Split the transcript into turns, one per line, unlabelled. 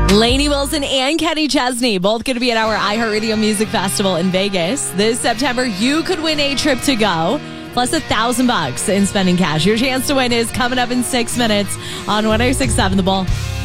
Lainey Wilson and Kenny Chesney, both going to be at our iHeartRadio Music Festival in Vegas this September. You could win a trip to go, plus $1,000 in spending cash. Your chance to win is coming up in 6 minutes on 106.7 The Bull.